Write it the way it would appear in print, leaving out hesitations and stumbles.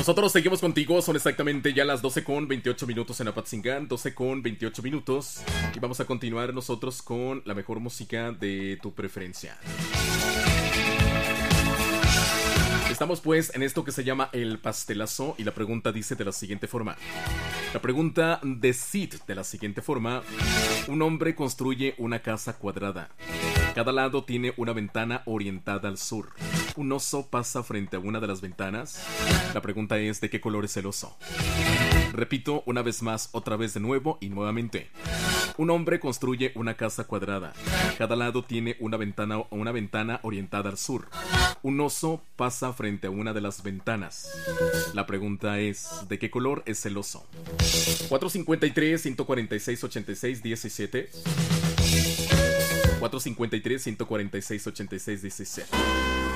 Nosotros seguimos contigo, son exactamente ya las 12:28 en Apatzingán, 12:28, y vamos a continuar nosotros con la mejor música de tu preferencia. Estamos pues en esto que se llama el pastelazo, y la pregunta dice de la siguiente forma. La pregunta decide de la siguiente forma: un hombre construye una casa cuadrada. Cada lado tiene una ventana orientada al sur. Un oso pasa frente a una de las ventanas. La pregunta es: ¿de qué color es el oso? Repito una vez más, otra vez de nuevo y nuevamente. Un hombre construye una casa cuadrada. Cada lado tiene una ventana orientada al sur. Un oso pasa frente a una de las ventanas. La pregunta es: ¿de qué color es el oso? 453-146-86-17. 453-146-86-17.